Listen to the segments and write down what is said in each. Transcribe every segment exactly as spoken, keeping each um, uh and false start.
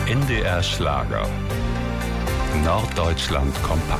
N D R Schlager. Norddeutschland kompakt.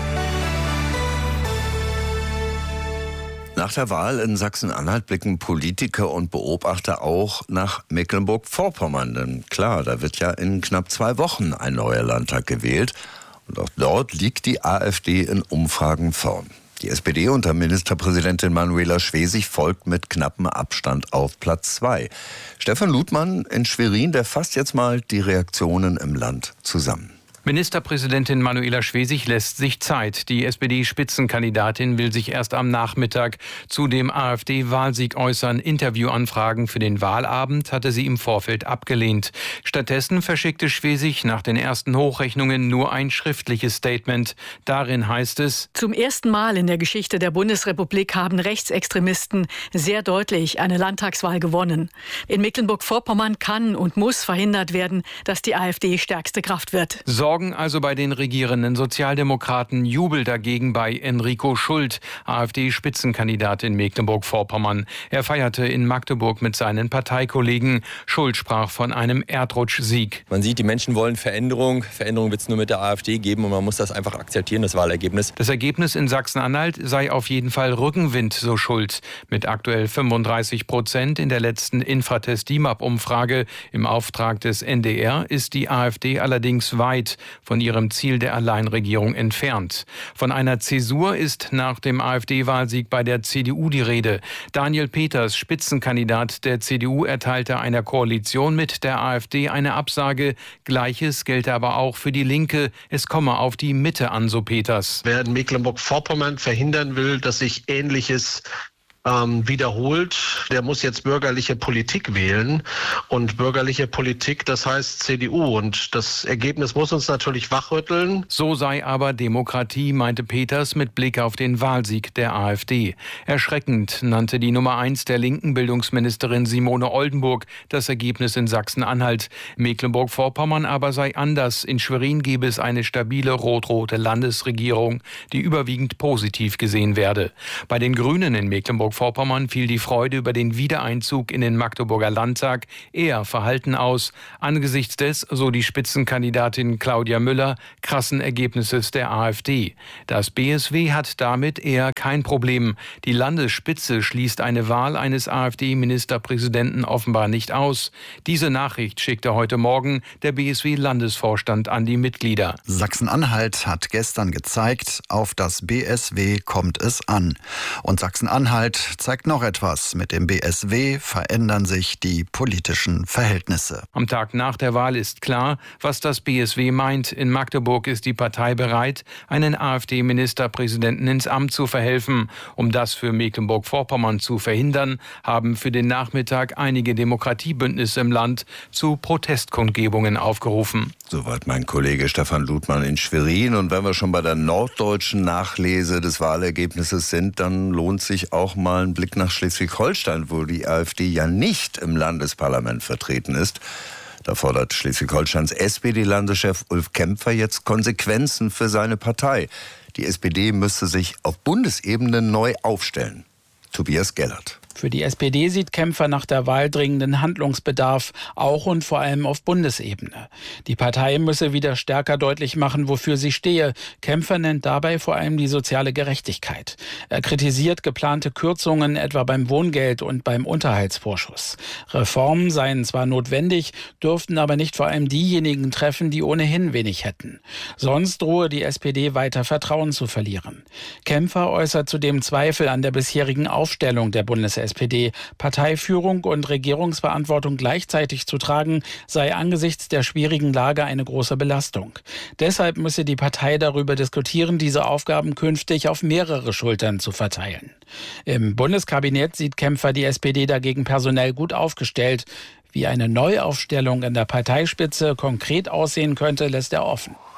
Nach der Wahl in Sachsen-Anhalt blicken Politiker und Beobachter auch nach Mecklenburg-Vorpommern. Denn klar, da wird ja in knapp zwei Wochen ein neuer Landtag gewählt. Und auch dort liegt die AfD in Umfragen vorn. Die S P D unter Ministerpräsidentin Manuela Schwesig folgt mit knappem Abstand auf Platz zwei. Stefan Ludmann in Schwerin, der fasst jetzt mal die Reaktionen im Land zusammen. Ministerpräsidentin Manuela Schwesig lässt sich Zeit. Die S P D-Spitzenkandidatin will sich erst am Nachmittag zu dem AfD-Wahlsieg äußern. Interviewanfragen für den Wahlabend hatte sie im Vorfeld abgelehnt. Stattdessen verschickte Schwesig nach den ersten Hochrechnungen nur ein schriftliches Statement. Darin heißt es: Zum ersten Mal in der Geschichte der Bundesrepublik haben Rechtsextremisten sehr deutlich eine Landtagswahl gewonnen. In Mecklenburg-Vorpommern kann und muss verhindert werden, dass die AfD stärkste Kraft wird. Sorgen also bei den regierenden Sozialdemokraten, Jubel dagegen bei Enrico Schult, AfD-Spitzenkandidat in Mecklenburg-Vorpommern. Er feierte in Magdeburg mit seinen Parteikollegen. Schult sprach von einem Erdrutschsieg. Man sieht, die Menschen wollen Veränderung. Veränderung wird es nur mit der AfD geben und man muss das einfach akzeptieren, das Wahlergebnis. Das Ergebnis in Sachsen-Anhalt sei auf jeden Fall Rückenwind, so Schult. Mit aktuell fünfunddreißig Prozent in der letzten Infratest-D I M A P-Umfrage im Auftrag des N D R ist die AfD allerdings weit von ihrem Ziel der Alleinregierung entfernt. Von einer Zäsur ist nach dem AfD-Wahlsieg bei der C D U die Rede. Daniel Peters, Spitzenkandidat der C D U, erteilte einer Koalition mit der AfD eine Absage. Gleiches gelte aber auch für die Linke. Es komme auf die Mitte an, so Peters. Wer in Mecklenburg-Vorpommern verhindern will, dass sich Ähnliches Ähm, wiederholt, der muss jetzt bürgerliche Politik wählen. Und bürgerliche Politik, das heißt C D U. Und das Ergebnis muss uns natürlich wachrütteln. So sei aber Demokratie, meinte Peters mit Blick auf den Wahlsieg der AfD. Erschreckend nannte die Nummer eins der linken Bildungsministerin Simone Oldenburg das Ergebnis in Sachsen-Anhalt. Mecklenburg-Vorpommern aber sei anders. In Schwerin gebe es eine stabile rot-rote Landesregierung, die überwiegend positiv gesehen werde. Bei den Grünen in Mecklenburg Vorpommern fiel die Freude über den Wiedereinzug in den Magdeburger Landtag eher verhalten aus, angesichts des, so die Spitzenkandidatin Claudia Müller, krassen Ergebnisses der AfD. Das B S W hat damit eher kein Problem. Die Landesspitze schließt eine Wahl eines AfD-Ministerpräsidenten offenbar nicht aus. Diese Nachricht schickte heute Morgen der B S W-Landesvorstand an die Mitglieder. Sachsen-Anhalt hat gestern gezeigt, auf das B S W kommt es an. Und Sachsen-Anhalt zeigt noch etwas. Mit dem B S W verändern sich die politischen Verhältnisse. Am Tag nach der Wahl ist klar, was das B S W meint. In Magdeburg ist die Partei bereit, einen AfD-Ministerpräsidenten ins Amt zu verhelfen. Um das für Mecklenburg-Vorpommern zu verhindern, haben für den Nachmittag einige Demokratiebündnisse im Land zu Protestkundgebungen aufgerufen. Soweit mein Kollege Stefan Ludmann in Schwerin. Und wenn wir schon bei der norddeutschen Nachlese des Wahlergebnisses sind, dann lohnt sich auch mal ein Blick nach Schleswig-Holstein, wo die AfD ja nicht im Landesparlament vertreten ist. Da fordert Schleswig-Holsteins S P D-Landeschef Ulf Kämpfer jetzt Konsequenzen für seine Partei. Die S P D müsste sich auf Bundesebene neu aufstellen. Tobias Gellert. Für die S P D sieht Kämpfer nach der Wahl dringenden Handlungsbedarf, auch und vor allem auf Bundesebene. Die Partei müsse wieder stärker deutlich machen, wofür sie stehe. Kämpfer nennt dabei vor allem die soziale Gerechtigkeit. Er kritisiert geplante Kürzungen etwa beim Wohngeld und beim Unterhaltsvorschuss. Reformen seien zwar notwendig, dürften aber nicht vor allem diejenigen treffen, die ohnehin wenig hätten. Sonst drohe die S P D weiter Vertrauen zu verlieren. Kämpfer äußert zudem Zweifel an der bisherigen Aufstellung der Bundes-S P D. Parteiführung und Regierungsverantwortung gleichzeitig zu tragen, sei angesichts der schwierigen Lage eine große Belastung. Deshalb müsse die Partei darüber diskutieren, diese Aufgaben künftig auf mehrere Schultern zu verteilen. Im Bundeskabinett sieht Kämpfer die S P D dagegen personell gut aufgestellt. Wie eine Neuaufstellung in der Parteispitze konkret aussehen könnte, lässt er offen.